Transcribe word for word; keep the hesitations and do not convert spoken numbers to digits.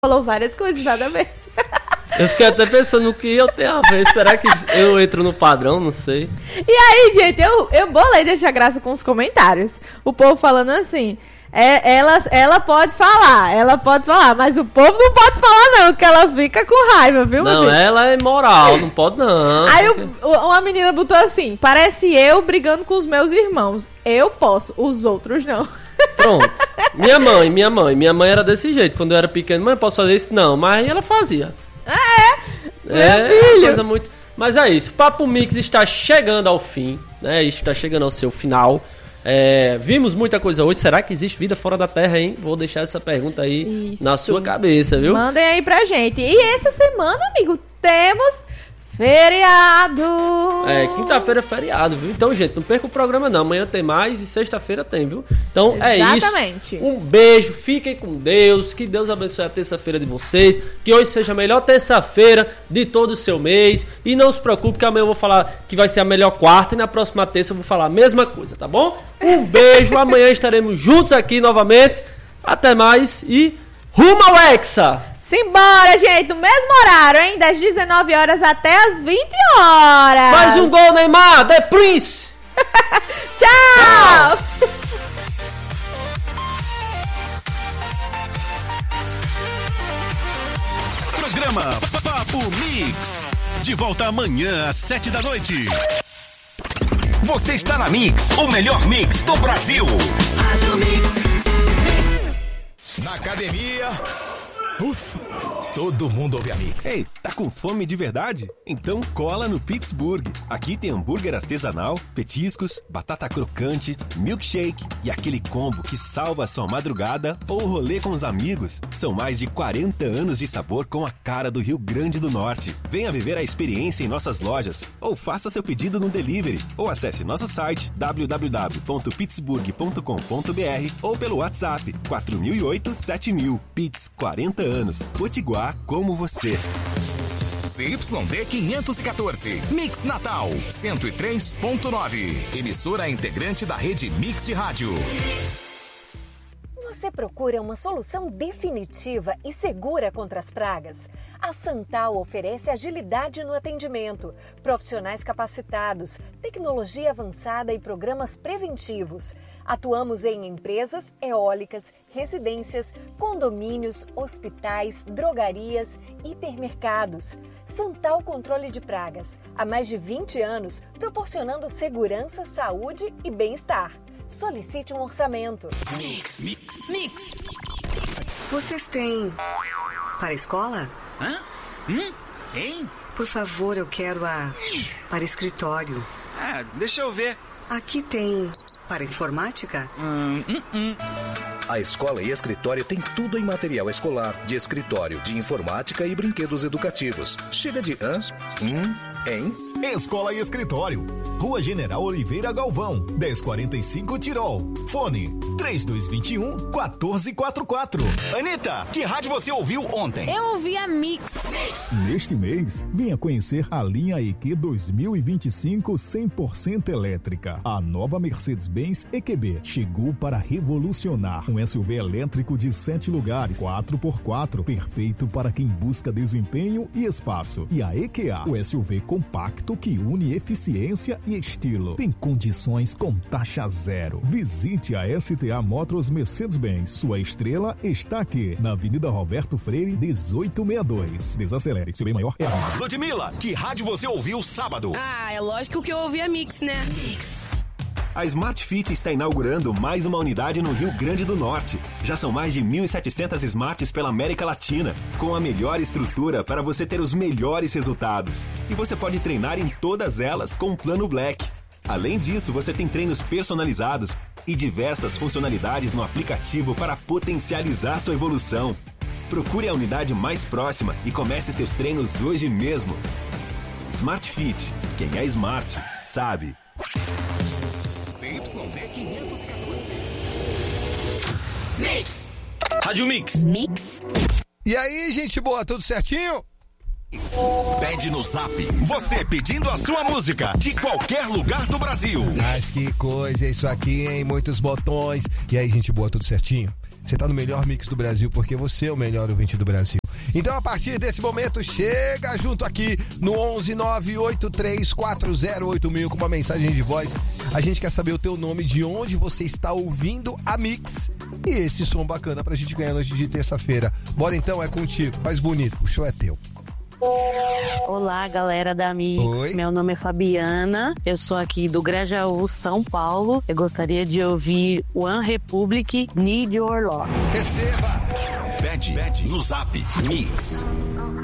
falou várias coisas, nada a ver. Eu fiquei até pensando no que eu tenho a ver. Será que eu entro no padrão? Não sei. E aí, gente, eu, eu bolei deixar graça com os comentários. O povo falando assim... É, ela, ela pode falar, ela pode falar, mas o povo não pode falar não, que ela fica com raiva, viu? Não, ela é moral, não pode não. Aí o, uma menina botou assim, parece eu brigando com os meus irmãos. Eu posso, os outros não. Pronto. Minha mãe, minha mãe, minha mãe era desse jeito. Quando eu era pequeno, mãe, posso fazer isso? Não, mas ela fazia. Ah, é? É, meu filho. Coisa muito... Mas é isso, o Papo Mix está chegando ao fim, né? Está chegando ao seu final. É, vimos muita coisa hoje. Será que existe vida fora da Terra, hein? Vou deixar essa pergunta aí Isso. na sua cabeça, viu? Mandem aí pra gente. E essa semana, amigo, temos feriado. É, quinta-feira é feriado, viu? Então, gente, não perca o programa não. Amanhã tem mais e sexta-feira tem, viu? Então, Exatamente. é isso. Um beijo, fiquem com Deus. Que Deus abençoe a terça-feira de vocês. Que hoje seja a melhor terça-feira de todo o seu mês. E não se preocupe que amanhã eu vou falar que vai ser a melhor quarta. E na próxima terça eu vou falar a mesma coisa, tá bom? Um beijo. Amanhã estaremos juntos aqui novamente. Até mais e rumo ao Hexa! Simbora, gente, no mesmo horário, hein? Das dezenove horas até as vinte horas. Faz um gol, Neymar, The Prince. Tchau. Programa Papo Mix. De volta amanhã às sete da noite. Você está na Mix, o melhor mix do Brasil. Rádio Mix. Mix. Na academia... Ufa, todo mundo ouve a Mix. Ei, tá com fome de verdade? Então cola no Pittsburgh. Aqui tem hambúrguer artesanal, petiscos, batata crocante, milkshake e aquele combo que salva a sua madrugada ou rolê com os amigos. São mais de quarenta anos de sabor com a cara do Rio Grande do Norte. Venha viver a experiência em nossas lojas ou faça seu pedido no delivery ou acesse nosso site w w w ponto pittsburgh ponto com ponto b r ou pelo WhatsApp quatro mil e oito, sete mil. Pitts, quarenta anos. Potiguar como você. C Y D quinhentos e quatorze, Mix Natal, cento e três ponto nove. Emissora integrante da rede Mix de Rádio. Você procura uma solução definitiva e segura contra as pragas? A Santal oferece agilidade no atendimento, profissionais capacitados, tecnologia avançada e programas preventivos. Atuamos em empresas, eólicas, residências, condomínios, hospitais, drogarias, hipermercados. Santal Controle de Pragas, há mais de vinte anos, proporcionando segurança, saúde e bem-estar. Solicite um orçamento. Mix. Mix. Mix. Vocês têm para a escola? Hã? Hum? Hein? Por favor, eu quero a para escritório. Ah, deixa eu ver. Aqui tem para informática? Hum, hum, hum. A escola e escritório tem tudo em material escolar, de escritório, de informática e brinquedos educativos. Chega de hã? Hum? Hein? Escola e Escritório. Rua General Oliveira Galvão, dez quarenta e cinco Tirol. Fone três dois dois um, quatro quatro quatro. Anitta, que rádio você ouviu ontem? Eu ouvi a Mix. Neste mês, venha conhecer a linha E Q dois mil e vinte e cinco cem por cento elétrica. A nova Mercedes-Benz E Q B chegou para revolucionar. Um S U V elétrico de sete lugares, quatro por quatro, perfeito para quem busca desempenho e espaço. E a E Q A, o S U V compacto que une eficiência e estilo. Tem condições com taxa zero. Visite a S T A Motors Mercedes-Benz. Sua estrela está aqui, na Avenida Roberto Freire, dezoito sessenta e dois. Desacelere, seu bem maior é a... Ludmilla, que rádio você ouviu sábado? Ah, é lógico que eu ouvi a Mix, né? Mix. A Smart Fit está inaugurando mais uma unidade no Rio Grande do Norte. Já são mais de mil e setecentas Smarts pela América Latina, com a melhor estrutura para você ter os melhores resultados. E você pode treinar em todas elas com o Plano Black. Além disso, você tem treinos personalizados e diversas funcionalidades no aplicativo para potencializar sua evolução. Procure a unidade mais próxima e comece seus treinos hoje mesmo. Smart Fit. Quem é smart, sabe. C Y D quinhentos e quatorze. Mix. Rádio Mix. Mix. E aí, gente boa, tudo certinho? Pede no Zap. Você pedindo a sua música de qualquer lugar do Brasil. Mas que coisa é isso aqui, hein? Muitos botões. E aí, gente boa, tudo certinho? Você tá no melhor mix do Brasil, porque você é o melhor ouvinte do Brasil. Então, a partir desse momento, chega junto aqui no onze nove oito três quatro zero oito mil com uma mensagem de voz. A gente quer saber o teu nome, de onde você está ouvindo a Mix e esse som bacana pra gente ganhar noite de terça-feira. Bora então, é contigo. Faz bonito, o show é teu. Olá, galera da Mix. Oi. Meu nome é Fabiana. Eu sou aqui do Grajaú, São Paulo. Eu gostaria de ouvir One Republic, Need Your Love. Receba! Pede, pede no Zap Mix.